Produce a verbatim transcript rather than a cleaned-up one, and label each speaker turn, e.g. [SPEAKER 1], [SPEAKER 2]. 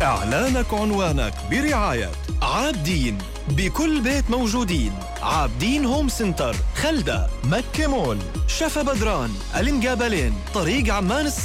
[SPEAKER 1] إعلانك عنوانك برعاية عابدين، بكل بيت موجودين. عابدين هوم سنتر، خلدة، مكة مول، شفا بدران، المقابلين، طريق عمان.